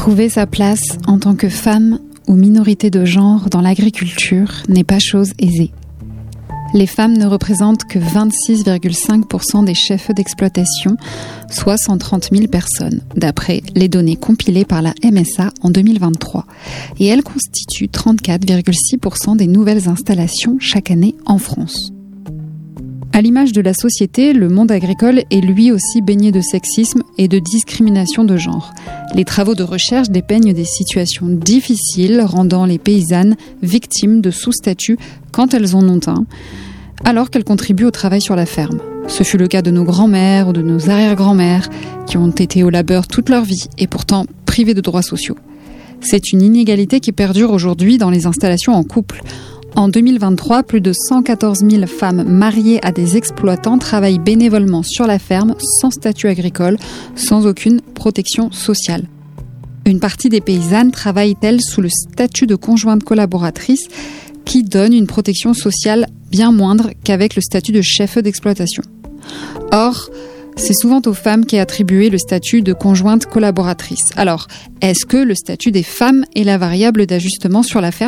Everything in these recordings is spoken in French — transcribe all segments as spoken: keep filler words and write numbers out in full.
Trouver sa place en tant que femme ou minorité de genre dans l'agriculture n'est pas chose aisée. Les femmes ne représentent que vingt-six virgule cinq pour cent des chefs d'exploitation, soit cent trente mille personnes, d'après les données compilées par la M S A en deux mille vingt-trois. Et elles constituent trente-quatre virgule six pour cent des nouvelles installations chaque année en France. À l'image de la société, le monde agricole est lui aussi baigné de sexisme et de discrimination de genre. Les travaux de recherche dépeignent des situations difficiles, rendant les paysannes victimes de sous-statut quand elles en ont un, alors qu'elles contribuent au travail sur la ferme. Ce fut le cas de nos grands-mères ou de nos arrière-grand-mères qui ont été au labeur toute leur vie et pourtant privées de droits sociaux. C'est une inégalité qui perdure aujourd'hui dans les installations en couple. En deux mille vingt-trois, plus de cent quatorze mille femmes mariées à des exploitants travaillent bénévolement sur la ferme, sans statut agricole, sans aucune protection sociale. Une partie des paysannes travaillent-elles sous le statut de conjointe collaboratrice, qui donne une protection sociale bien moindre qu'avec le statut de chef d'exploitation. Or, c'est souvent aux femmes qu'est attribué le statut de conjointe collaboratrice. Alors, est-ce que le statut des femmes est la variable d'ajustement sur la ferme ?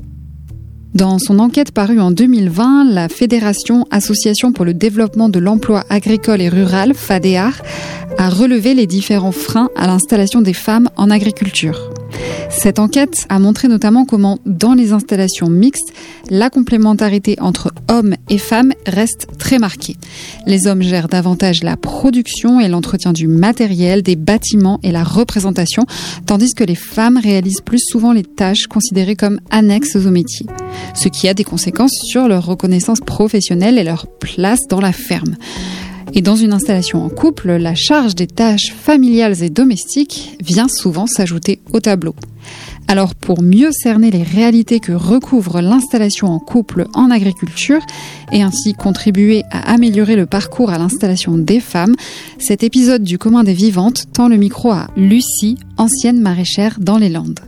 Dans son enquête parue en deux mille vingt, la Fédération Association pour le développement de l'emploi agricole et rural, FADEAR, a relevé les différents freins à l'installation des femmes en agriculture. Cette enquête a montré notamment comment, dans les installations mixtes, la complémentarité entre hommes et femmes reste très marquée. Les hommes gèrent davantage la production et l'entretien du matériel, des bâtiments et la représentation, tandis que les femmes réalisent plus souvent les tâches considérées comme annexes au métier, ce qui a des conséquences sur leur reconnaissance professionnelle et leur place dans la ferme. Et dans une installation en couple, la charge des tâches familiales et domestiques vient souvent s'ajouter au tableau. Alors pour mieux cerner les réalités que recouvre l'installation en couple en agriculture et ainsi contribuer à améliorer le parcours à l'installation des femmes, cet épisode du Commun des Vivantes tend le micro à Lucie, ancienne maraîchère dans les Landes.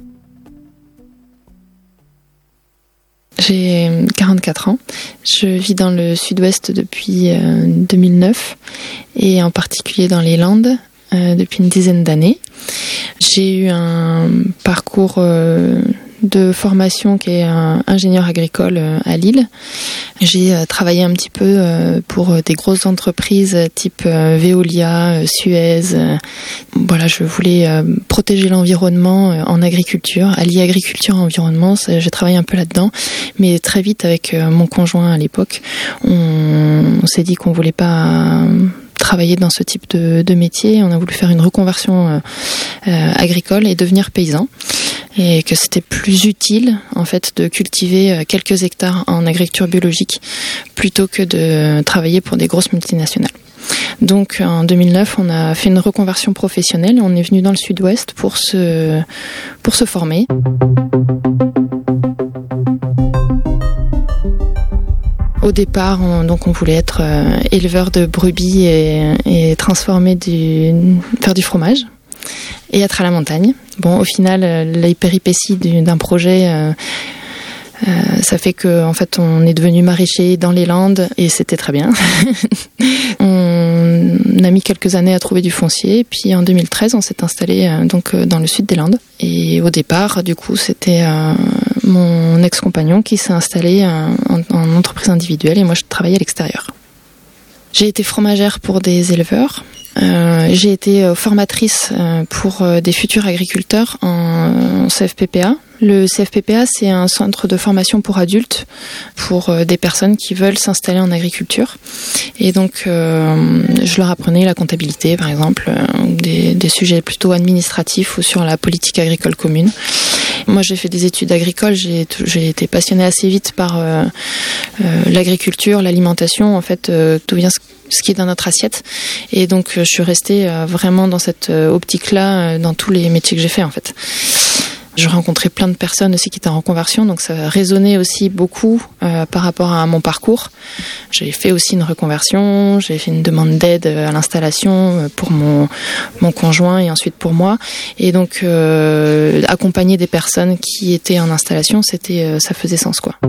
J'ai quarante-quatre ans. Je vis dans le sud-ouest depuis euh, deux mille neuf et en particulier dans les Landes euh, depuis une dizaine d'années. J'ai eu un parcours euh, de formation qui est un ingénieur agricole euh, à Lille. J'ai euh, travaillé un petit peu euh, pour des grosses entreprises type euh, Veolia, euh, Suez. Euh, voilà, je voulais euh, protéger l'environnement euh, en agriculture, allier agriculture et environnement. Ça, j'ai travaillé un peu là-dedans, mais très vite avec euh, mon conjoint à l'époque, on, on s'est dit qu'on voulait pas euh, travailler dans ce type de, de métier. On a voulu faire une reconversion euh, euh, agricole et devenir paysan. Et que c'était plus utile en fait de cultiver quelques hectares en agriculture biologique plutôt que de travailler pour des grosses multinationales. Donc en deux mille neuf, on a fait une reconversion professionnelle. On est venu dans le sud-ouest pour se pour se former. Au départ, on, donc on voulait être euh, éleveur de brebis et, et transformer du faire du fromage et être à la montagne. Bon, au final, les péripéties d'un projet, euh, euh, ça fait que en fait, on est devenu maraîcher dans les Landes et c'était très bien. On a mis quelques années à trouver du foncier, puis en deux mille treize, on s'est installé euh, donc dans le sud des Landes. Et au départ, du coup, c'était euh, mon ex-compagnon qui s'est installé euh, en, en entreprise individuelle et moi, je travaillais à l'extérieur. J'ai été fromagère pour des éleveurs. Euh, j'ai été formatrice pour des futurs agriculteurs en C F P P A. Le C F P P A, c'est un centre de formation pour adultes, pour des personnes qui veulent s'installer en agriculture. Et donc, euh, je leur apprenais la comptabilité, par exemple, des, des sujets plutôt administratifs ou sur la politique agricole commune. Moi, j'ai fait des études agricoles, j'ai, j'ai été passionnée assez vite par euh, euh, l'agriculture, l'alimentation, en fait, euh, d'où vient ce, ce qui est dans notre assiette. Et donc, je suis restée euh, vraiment dans cette euh, optique-là, euh, dans tous les métiers que j'ai fait, en fait. Je rencontrais plein de personnes aussi qui étaient en reconversion, donc ça résonnait aussi beaucoup euh, par rapport à mon parcours. J'ai fait aussi une reconversion, j'ai fait une demande d'aide à l'installation pour mon, mon conjoint et ensuite pour moi. Et donc euh, accompagner des personnes qui étaient en installation, c'était, euh, ça faisait sens, quoi.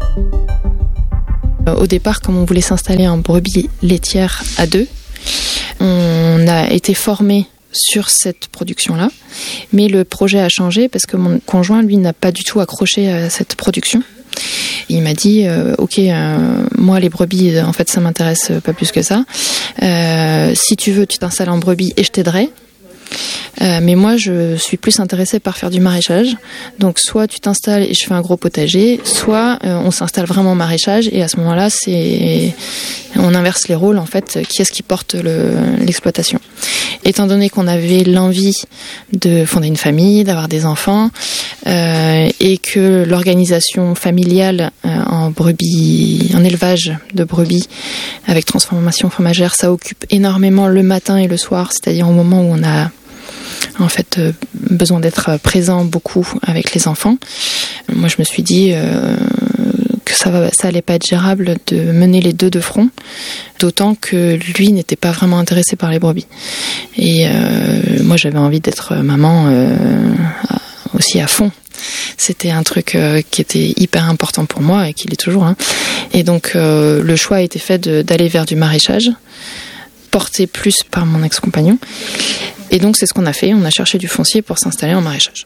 Au départ, comme on voulait s'installer en brebis laitière à deux, on a été formés sur cette production-là, mais le projet a changé parce que mon conjoint, lui, n'a pas du tout accroché à cette production. Il m'a dit euh, ok, euh, moi les brebis, en fait, ça m'intéresse pas plus que ça. Euh, si tu veux, tu t'installes en brebis et je t'aiderai. Euh, mais moi, je suis plus intéressée par faire du maraîchage. Donc, soit tu t'installes et je fais un gros potager, soit euh, on s'installe vraiment en maraîchage. Et à ce moment-là, c'est on inverse les rôles, en fait. Qui est-ce qui porte le, l'exploitation ? Étant donné qu'on avait l'envie de fonder une famille, d'avoir des enfants, euh, et que l'organisation familiale euh, en brebis, en élevage de brebis avec transformation fromagère, ça occupe énormément le matin et le soir, c'est-à-dire au moment où on a en fait euh, besoin d'être présent beaucoup avec les enfants. Moi, je me suis dit euh, que ça va, ça allait pas être gérable de mener les deux de front, d'autant que lui n'était pas vraiment intéressé par les brebis. Et euh, moi, j'avais envie d'être maman euh, aussi à fond. C'était un truc euh, qui était hyper important pour moi et qui l'est toujours. Hein. Et donc, euh, le choix a été fait de, d'aller vers du maraîchage, porté plus par mon ex-compagnon. Et donc, c'est ce qu'on a fait. On a cherché du foncier pour s'installer en maraîchage.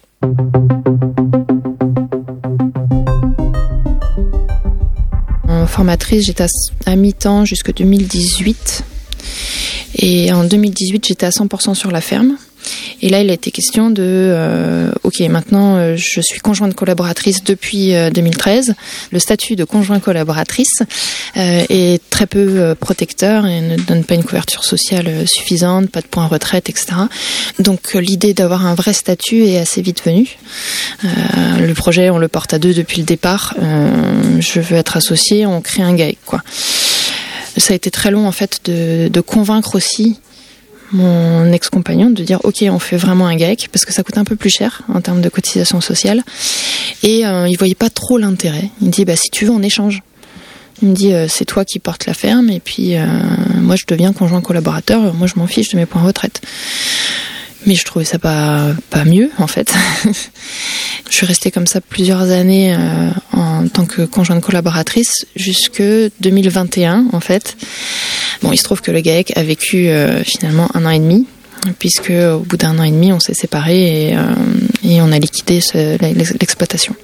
En formatrice, j'étais à mi-temps jusqu'en deux mille dix-huit. Et en deux mille dix-huit, j'étais à cent pour cent sur la ferme. Et là, il a été question de, euh, ok, maintenant, euh, je suis conjointe collaboratrice depuis euh, deux mille treize. Le statut de conjointe collaboratrice euh, est très peu euh, protecteur et ne donne pas une couverture sociale euh, suffisante, pas de points retraite, et cetera. Donc, euh, l'idée d'avoir un vrai statut est assez vite venue. Euh, le projet, on le porte à deux depuis le départ. Euh, je veux être associée, on crée un G A E C, quoi. Ça a été très long, en fait, de, de convaincre aussi mon ex-compagnon de dire ok, on fait vraiment un G A E C parce que ça coûte un peu plus cher en termes de cotisation sociale, et euh, il voyait pas trop l'intérêt. Il me dit bah si tu veux on échange. Il me dit euh, c'est toi qui portes la ferme et puis euh, moi je deviens conjoint collaborateur, moi je m'en fiche de mes points retraite. Mais je trouvais ça pas pas mieux en fait. Je suis restée comme ça plusieurs années euh, en tant que conjointe collaboratrice jusque deux mille vingt et un en fait. Bon, il se trouve que le G A E C a vécu euh, finalement un an et demi, puisque au bout d'un an et demi on s'est séparés et, euh, et on a liquidé ce, l'exploitation.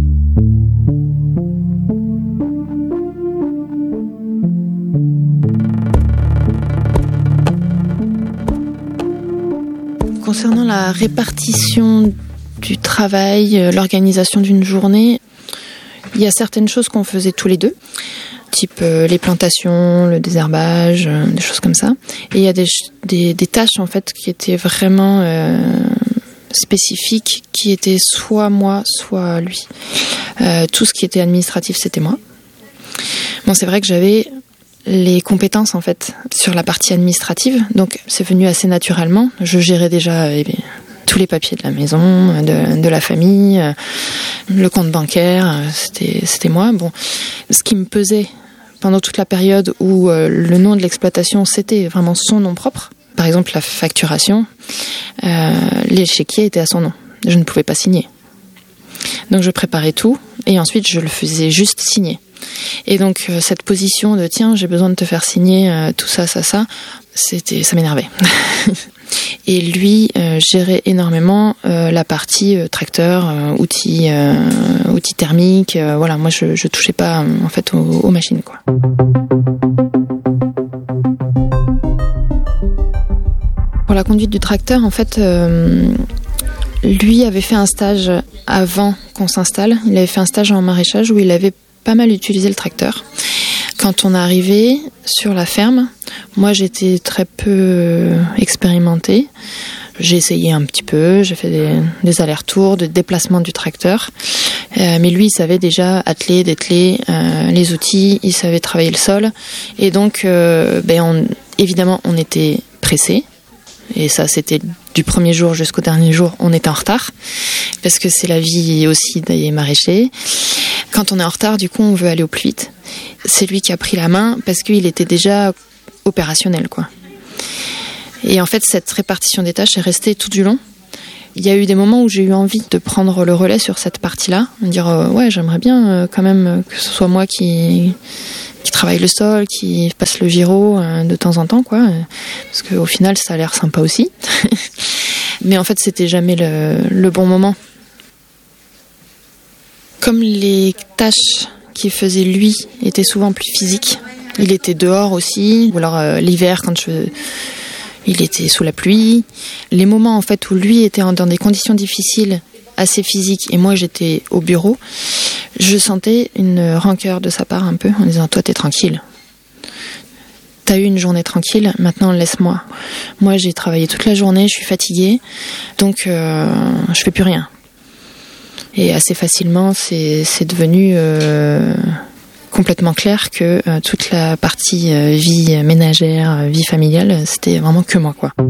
Concernant la répartition du travail, l'organisation d'une journée, il y a certaines choses qu'on faisait tous les deux, type euh, les plantations, le désherbage, euh, des choses comme ça. Et il y a des, des, des tâches en fait qui étaient vraiment euh, spécifiques, qui étaient soit moi, soit lui. Euh, tout ce qui était administratif, c'était moi. Bon, c'est vrai que j'avais les compétences en fait sur la partie administrative, donc c'est venu assez naturellement. Je gérais déjà eh bien, tous les papiers de la maison, de, de la famille, euh, le compte bancaire, c'était, c'était moi. Bon, ce qui me pesait pendant toute la période où euh, le nom de l'exploitation c'était vraiment son nom propre. Par exemple, la facturation, euh, les chéquiers étaient à son nom. Je ne pouvais pas signer. Donc je préparais tout et ensuite je le faisais juste signer. Et donc euh, cette position de tiens, j'ai besoin de te faire signer euh, tout ça, ça, ça, c'était, ça m'énervait. Et lui euh, gérait énormément euh, la partie euh, tracteur, euh, outils, euh, outils thermiques. Euh, voilà, moi je, je touchais pas euh, en fait aux, aux machines, quoi. Pour la conduite du tracteur, en fait, euh, lui avait fait un stage avant qu'on s'installe. Il avait fait un stage en maraîchage où il avait pas mal utilisé le tracteur. Quand on est arrivé sur la ferme, moi j'étais très peu expérimentée. J'ai essayé un petit peu, j'ai fait des, des allers-retours, de déplacement du tracteur. Euh, mais lui, il savait déjà atteler, dételer euh, les outils, il savait travailler le sol. Et donc, euh, ben on, évidemment, on était pressés. Et ça, c'était du premier jour jusqu'au dernier jour, on était en retard. Parce que c'est la vie aussi des maraîchers. Quand on est en retard, du coup, on veut aller au plus vite. C'est lui qui a pris la main parce qu'il était déjà opérationnel, quoi. Et en fait, cette répartition des tâches est restée tout du long. Il y a eu des moments où j'ai eu envie de prendre le relais sur cette partie-là, de dire euh, ouais, j'aimerais bien euh, quand même que ce soit moi qui qui travaille le sol, qui passe le gyro euh, de temps en temps, quoi, euh, parce qu'au final ça a l'air sympa aussi. Mais en fait, c'était jamais le, le bon moment. Comme les tâches qu'il faisait lui étaient souvent plus physiques, il était dehors aussi, ou alors euh, l'hiver quand je il était sous la pluie. Les moments en fait où lui était dans des conditions difficiles, assez physiques, et moi j'étais au bureau, je sentais une rancœur de sa part un peu, en disant toi t'es tranquille. T'as eu une journée tranquille, maintenant laisse-moi. Moi j'ai travaillé toute la journée, je suis fatiguée, donc euh, je fais plus rien. Et assez facilement c'est, c'est devenu euh, complètement clair que euh, toute la partie euh, vie ménagère, euh, vie familiale, c'était vraiment que moi, quoi.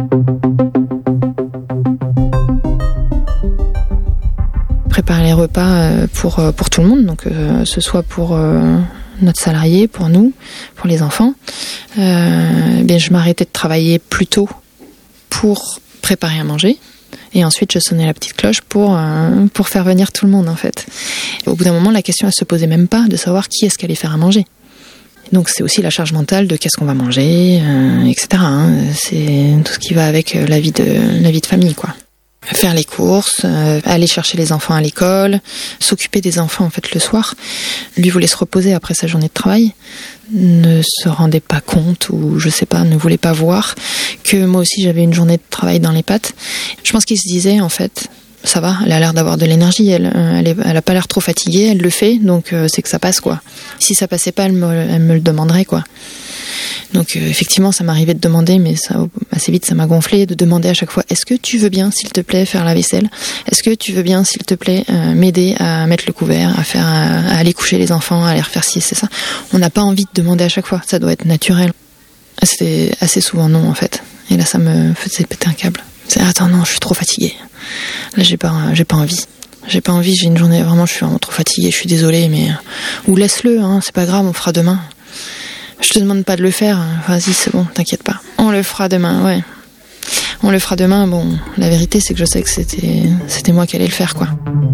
Préparer les repas euh, pour, euh, pour tout le monde, donc euh, ce soit pour euh, notre salarié, pour nous, pour les enfants. Euh, bien, je m'arrêtais de travailler plus tôt pour préparer à manger. Et ensuite, je sonnais la petite cloche pour, euh, pour faire venir tout le monde, en fait. Et au bout d'un moment, la question, elle se posait même pas de savoir qui est-ce qu'elle allait faire à manger. Donc, c'est aussi la charge mentale de qu'est-ce qu'on va manger, euh, et cetera. Hein. C'est tout ce qui va avec la vie de, la vie de famille, quoi. Faire les courses, euh, aller chercher les enfants à l'école, s'occuper des enfants, en fait, le soir. Lui voulait se reposer après sa journée de travail, ne se rendait pas compte ou, je sais pas, ne voulait pas voir que moi aussi j'avais une journée de travail dans les pattes. Je pense qu'il se disait, en fait, ça va, elle a l'air d'avoir de l'énergie, elle, elle, est, elle a pas l'air trop fatiguée, elle le fait, donc euh, c'est que ça passe, quoi. Si ça passait pas, elle me, elle me le demanderait, quoi. Donc euh, effectivement, ça m'arrivait de demander, mais ça, assez vite, ça m'a gonflé de demander à chaque fois, est-ce que tu veux bien, s'il te plaît, faire la vaisselle ? Est-ce que tu veux bien, s'il te plaît, euh, m'aider à mettre le couvert, à faire, à, à aller coucher les enfants, à aller refaire ci, c'est ça. On n'a pas envie de demander à chaque fois, ça doit être naturel. C'était assez souvent non, en fait. Et là, ça me faisait péter un câble. C'est, attends, non, je suis trop fatiguée. Là, j'ai pas, j'ai pas envie. J'ai pas envie, j'ai une journée, vraiment, je suis vraiment trop fatiguée, je suis désolée, mais... Ou laisse-le, hein, c'est pas grave, on fera demain. Je te demande pas de le faire, vas-y, c'est bon, t'inquiète pas. On le fera demain, ouais. On le fera demain, bon, la vérité, c'est que je sais que c'était, c'était moi qui allais le faire, quoi.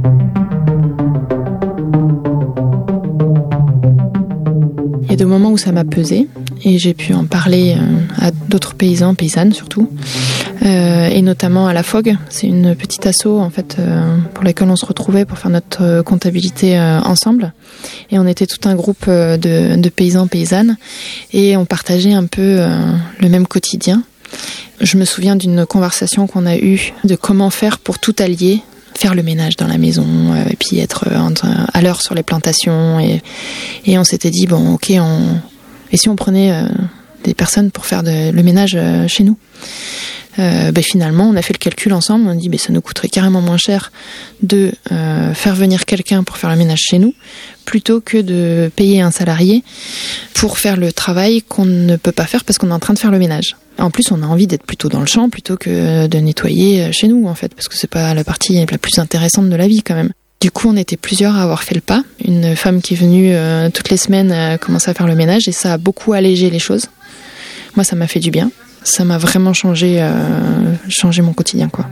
Il y a des moments où ça m'a pesé, et j'ai pu en parler à d'autres paysans, paysannes surtout, euh, et notamment à la F O G. C'est une petite asso, en fait, euh, pour laquelle on se retrouvait pour faire notre comptabilité euh, ensemble. Et on était tout un groupe de, de paysans, paysannes, et on partageait un peu euh, le même quotidien. Je me souviens d'une conversation qu'on a eue de comment faire pour tout allier, faire le ménage dans la maison, euh, et puis être euh, à l'heure sur les plantations. Et, et on s'était dit, bon, ok, on... et si on prenait euh, des personnes pour faire de, le ménage euh, chez nous ? Euh, ben finalement, on a fait le calcul ensemble, on a dit ben ça nous coûterait carrément moins cher de euh, faire venir quelqu'un pour faire le ménage chez nous, plutôt que de payer un salarié pour faire le travail qu'on ne peut pas faire parce qu'on est en train de faire le ménage. En plus, on a envie d'être plutôt dans le champ plutôt que de nettoyer chez nous, en fait, parce que c'est pas la partie la plus intéressante de la vie, quand même. Du coup, on était plusieurs à avoir fait le pas. Une femme qui est venue euh, toutes les semaines a commencé à faire le ménage et ça a beaucoup allégé les choses. Moi, ça m'a fait du bien. Ça m'a vraiment changé, euh, changé mon quotidien, quoi.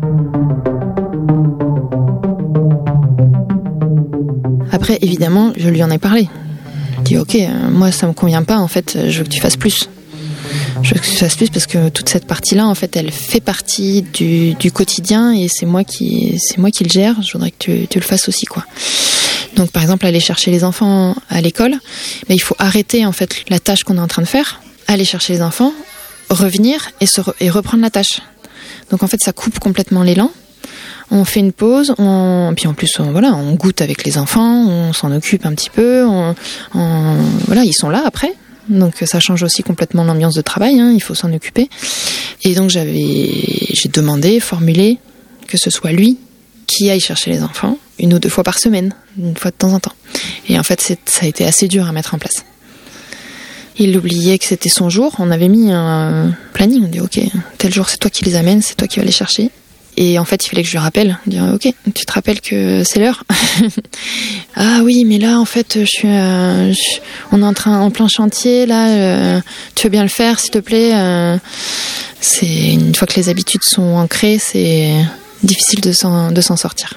Après, évidemment, je lui en ai parlé. Je dis, ok, euh, moi, ça me convient pas, en fait, je veux que tu fasses plus. Je veux que tu fasses plus parce que toute cette partie-là, en fait, elle fait partie du, du quotidien et c'est moi qui, c'est moi qui le gère. Je voudrais que tu, tu le fasses aussi, quoi. Donc, par exemple, aller chercher les enfants à l'école, mais il faut arrêter, en fait, la tâche qu'on est en train de faire, aller chercher les enfants, revenir et, se re- et reprendre la tâche. Donc en fait ça coupe complètement l'élan. On fait une pause, on... puis en plus on, voilà, on goûte avec les enfants, on s'en occupe un petit peu, on... On... voilà, ils sont là après. Donc ça change aussi complètement l'ambiance de travail, hein, il faut s'en occuper. Et donc j'avais, j'ai demandé, formulé que ce soit lui qui aille chercher les enfants une ou deux fois par semaine, une fois de temps en temps. Et en fait c'est... ça a été assez dur à mettre en place. Il oubliait que c'était son jour. On avait mis un planning. On dit ok, tel jour c'est toi qui les amènes, c'est toi qui vas les chercher. Et en fait, il fallait que je lui rappelle. Dire ok, tu te rappelles que c'est l'heure. Ah oui, mais là en fait, je suis, euh, je, on est en train, en plein chantier là. Euh, tu veux bien le faire, s'il te plaît. Euh, c'est une fois que les habitudes sont ancrées, c'est difficile de s'en, de s'en sortir.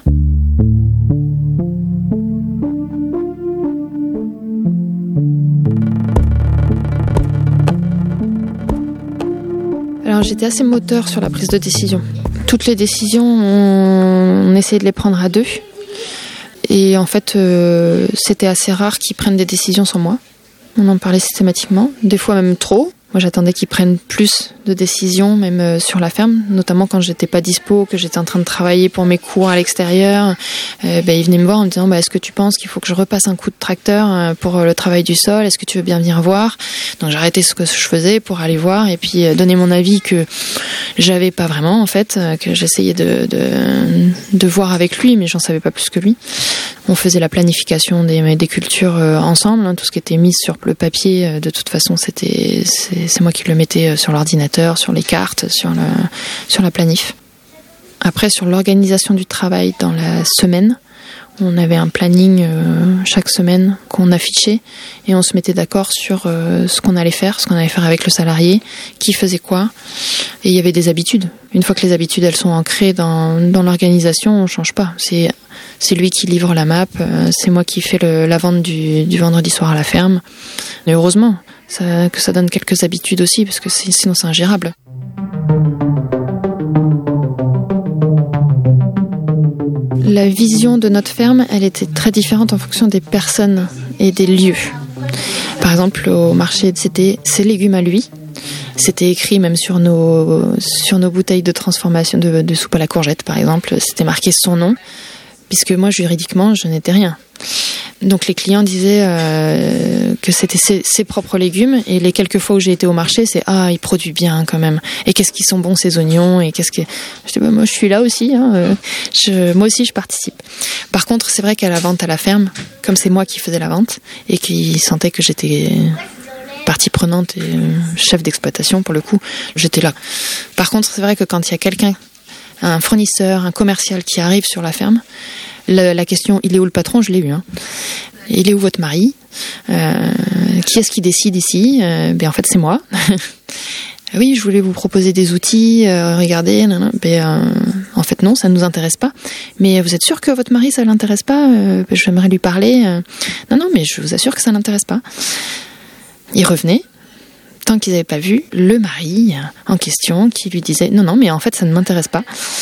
Alors j'étais assez moteur sur la prise de décision. Toutes les décisions, on, on essayait de les prendre à deux. Et en fait, euh, c'était assez rare qu'ils prennent des décisions sans moi. On en parlait systématiquement, des fois même trop. Moi, j'attendais qu'ils prennent plus de décisions, même euh, sur la ferme, notamment quand j'étais pas dispo, que j'étais en train de travailler pour mes cours à l'extérieur. Euh, ben, ils venaient me voir en me disant bah, « Est-ce que tu penses qu'il faut que je repasse un coup de tracteur euh, pour euh, le travail du sol ? Est-ce que tu veux bien venir voir ?» Donc j'arrêtais ce que je faisais pour aller voir et puis euh, donner mon avis que j'avais pas vraiment, en fait, euh, que j'essayais de, de, de voir avec lui, mais j'en savais pas plus que lui. On faisait la planification des, des cultures euh, ensemble, hein, tout ce qui était mis sur le papier, euh, de toute façon, c'était, c'est, c'est moi qui le mettais sur l'ordinateur, sur les cartes, sur, le, sur la planif. Après, sur l'organisation du travail dans la semaine, on avait un planning euh, chaque semaine qu'on affichait et on se mettait d'accord sur euh, ce qu'on allait faire, ce qu'on allait faire avec le salarié, qui faisait quoi. Et il y avait des habitudes. Une fois que les habitudes elles sont ancrées dans, dans l'organisation, on ne change pas. C'est, c'est lui qui livre la map, euh, c'est moi qui fais le, la vente du, du vendredi soir à la ferme. Et heureusement ça, que ça donne quelques habitudes aussi, parce que c'est, sinon c'est ingérable. La vision de notre ferme, elle était très différente en fonction des personnes et des lieux. Par exemple, au marché, c'était ses légumes à lui. C'était écrit même sur nos, sur nos bouteilles de transformation de, de soupe à la courgette, par exemple. C'était marqué son nom, puisque moi, juridiquement, je n'étais rien. Donc les clients disaient euh, que c'était ses, ses propres légumes, et les quelques fois où j'ai été au marché, c'est ah il produit bien quand même. Et qu'est-ce qu'ils sont bons ces oignons, et qu'est-ce que je dis bah moi je suis là aussi, hein, euh, je, moi aussi je participe. Par contre c'est vrai qu'à la vente à la ferme, comme c'est moi qui faisais la vente et qui sentait que j'étais partie prenante et chef d'exploitation pour le coup, j'étais là. Par contre c'est vrai que quand il y a quelqu'un, un fournisseur, un commercial qui arrive sur la ferme, La, la question, il est où le patron, je l'ai eu. Hein. Il est où votre mari euh, Qui est-ce qui décide ici euh, ben, en fait, c'est moi. Oui, je voulais vous proposer des outils, euh, regardez. Non, non, ben, euh, en fait, non, ça ne nous intéresse pas. Mais vous êtes sûr que votre mari, ça ne l'intéresse pas euh, ben, j'aimerais lui parler. Euh. Non, non, mais je vous assure que ça ne l'intéresse pas. Il revenait. Tant qu'ils n'avaient pas vu le mari en question qui lui disait « Non, non, mais en fait, ça ne m'intéresse pas ».